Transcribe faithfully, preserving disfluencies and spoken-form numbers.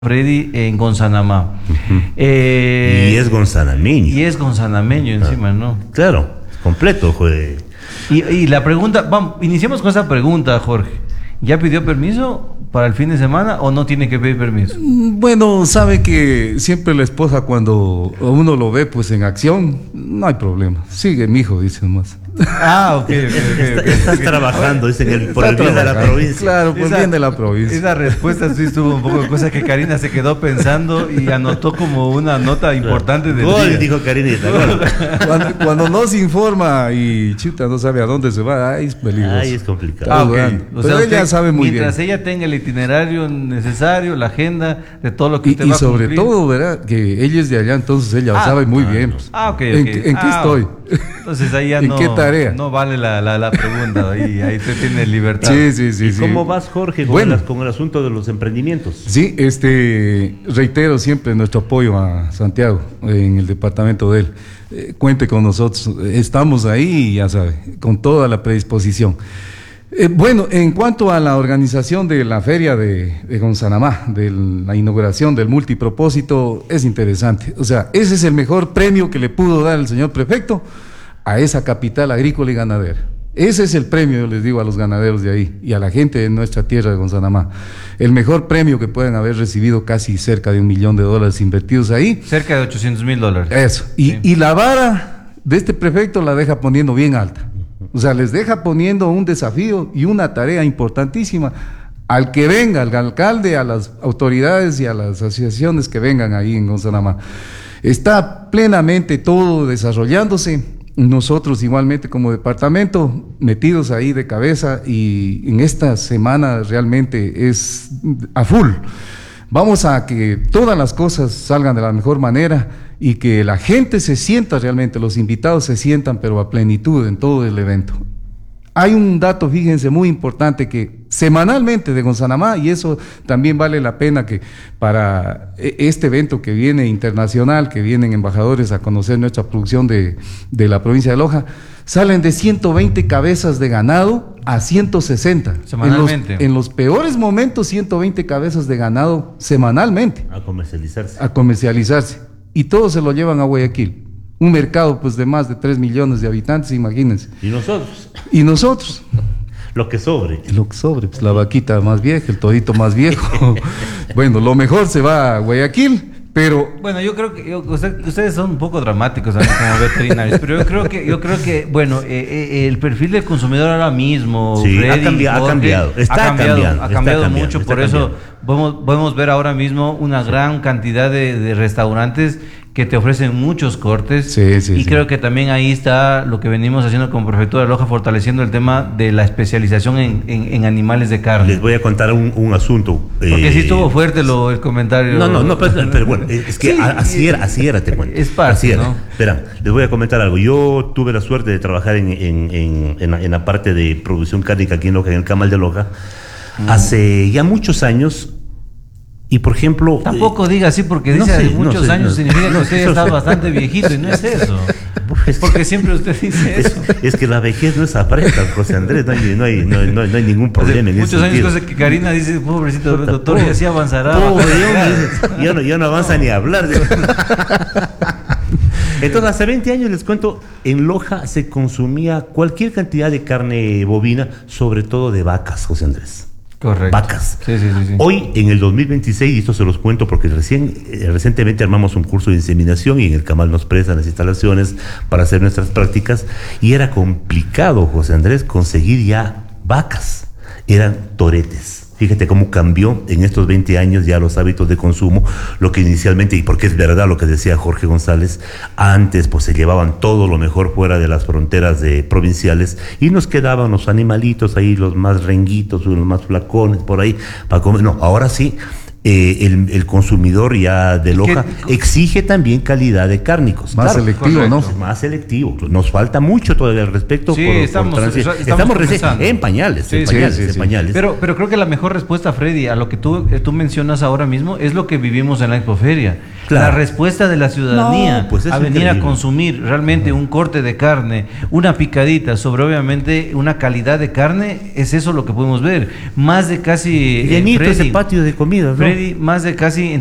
Freddy en Gonzanamá. Uh-huh. eh, y es gonzanameño. Y es gonzanameño encima, ah. ¿no? Claro, completo, joder. Y, y la pregunta, vamos, iniciemos con esa pregunta, Jorge. ¿Ya pidió permiso para el fin de semana o no tiene que pedir permiso? Bueno, sabe que siempre la esposa cuando uno lo ve pues en acción, no hay problema. Sigue, mijo, dice nomás. Ah, ok, ok, okay, Está, okay. Estás trabajando, dicen, el, por el bien de la provincia. Claro, por el bien de la provincia. Esa respuesta sí estuvo un poco de cosa que Karina se quedó pensando y anotó como una nota importante del Gol, día. dijo Karinita, gol. Cuando, cuando no se informa y chuta, no sabe a dónde se va, ahí es peligroso. Ahí es complicado. Ah, okay. O sea, pero ella sabe muy mientras bien. ella tenga el itinerario necesario, la agenda de todo lo que Y, usted y va a sobre cumplir. todo, ¿verdad? Que ella es de allá, entonces ella Ah, sabe muy ah, bien. no. Pues. Ah, ok, ¿En, ok. qué- en qué Ah, estoy? Entonces ahí ya ¿En no, qué tarea? no vale la, la, la pregunta, ahí, ahí usted tiene libertad. Sí, sí, sí. ¿Y sí. cómo vas, Jorge, con, Bueno. el, con el asunto de los emprendimientos? Sí, este, reitero siempre nuestro apoyo a Santiago en el departamento de él. Eh, cuente con nosotros, estamos ahí, ya sabe, con toda la predisposición. Eh, bueno, en cuanto a la organización de la feria de, de Gonzanamá, de la inauguración del multipropósito, es interesante. O sea, ese es el mejor premio que le pudo dar el señor prefecto a esa capital agrícola y ganadera. Ese es el premio, yo les digo a los ganaderos de ahí y a la gente de nuestra tierra de Gonzanamá. El mejor premio que pueden haber recibido, casi cerca de un millón de dólares invertidos ahí. Cerca de ochocientos mil dólares. Eso. Y, Sí. y la vara de este prefecto la deja poniendo bien alta. O sea, les deja poniendo un desafío y una tarea importantísima al que venga, al alcalde, a las autoridades y a las asociaciones que vengan ahí en Gonzanamá. Está plenamente todo desarrollándose. Nosotros igualmente como departamento metidos ahí de cabeza y en esta semana realmente es a full. Vamos a que todas las cosas salgan de la mejor manera y que la gente se sienta realmente, los invitados se sientan pero a plenitud en todo el evento. Hay un dato, fíjense, muy importante que semanalmente de Gonzanamá, y eso también vale la pena que para este evento que viene internacional, que vienen embajadores a conocer nuestra producción de, de la provincia de Loja, salen de ciento veinte cabezas de ganado a ciento sesenta. Semanalmente. En los, en los peores momentos, ciento veinte cabezas de ganado semanalmente A comercializarse. a comercializarse. Y todo se lo llevan a Guayaquil. Un mercado pues de más de tres millones de habitantes, imagínense. Y nosotros, Y nosotros, lo que sobre. lo que sobre, pues la vaquita más vieja, el todito más viejo. Bueno, lo mejor se va a Guayaquil, pero Bueno, yo creo que yo- usted- ustedes son un poco dramáticos ¿sabes? Como veterinarios, pero yo creo que yo creo que bueno, eh, eh, el perfil del consumidor ahora mismo, Sí, ha Freddy, cambi- ha Jorge, cambiado, está ha cambiado, cambiando, ha está cambiado cambiando, mucho, está por eso cambiando. podemos, podemos ver ahora mismo una gran cantidad de, de restaurantes que te ofrecen muchos cortes. Sí, sí, y sí. creo que también ahí está lo que venimos haciendo como Prefectura de Loja, fortaleciendo el tema de la especialización en, en, en animales de carne. Les voy a contar un, un asunto. Porque eh, sí estuvo fuerte lo, el comentario. No, no, no, pero, pero bueno, es que Sí, a- así era, así era, te cuento. es parte, así era. ¿no? Espera, les voy a comentar algo. Yo tuve la suerte de trabajar en, en, en, en, la, en la parte de producción cárnica aquí en Loja, en el Camal de Loja, Mm. hace ya muchos años. Y por ejemplo. Tampoco eh, diga así porque no dice sé, hace muchos no sé, años no. significa que No, usted ya no está sé. bastante viejito y no es eso. Es que- Porque siempre usted dice Es, eso. es que la vejez no es apreta, José Andrés, no hay, no hay, no hay, no hay, no hay ningún problema en ese Muchos años, sentido. cosa que Karina dice, pobrecito doctor, y así avanzará. Pobre bajará. hombre, ya no, ya no avanza ni a hablar. de- Entonces, hace veinte años, les cuento, en Loja se consumía cualquier cantidad de carne bovina, sobre todo de vacas, José Andrés. Correcto. Vacas. Sí, sí, sí, sí. Hoy, en el dos mil veintiséis, y esto se los cuento porque recién, eh, recientemente armamos un curso de inseminación y en el Camal nos prestan las instalaciones para hacer nuestras prácticas, y era complicado, José Andrés, conseguir ya vacas. Eran toretes. Fíjate cómo cambió en estos veinte años ya los hábitos de consumo, lo que inicialmente, y porque es verdad lo que decía Jorge González, antes pues se llevaban todo lo mejor fuera de las fronteras de provinciales y nos quedaban los animalitos ahí, los más renguitos, los más flacones por ahí, para comer. No, ahora sí, eh, el, el consumidor ya de Loja ¿Qué? exige también calidad de cárnicos. más selectivo, ¿no? correcto. Más selectivo. Nos falta mucho todavía al respecto. Sí, por- por estamos- transi- estamos estamos recién comenzando. en pañales, Sí, en sí, pañales, sí, en sí. pañales. Pero, pero creo que la mejor respuesta, Freddy, a lo que tú, eh, tú mencionas ahora mismo es lo que vivimos en la Expoferia. Claro. La respuesta de la ciudadanía No, pues es a venir increíble. a consumir realmente un corte de carne, una picadita sobre obviamente una calidad de carne, es eso lo que podemos ver. Más de casi... eh, Llenito Freddy, ese patio de comida, ¿no? Freddy, Freddy, más de casi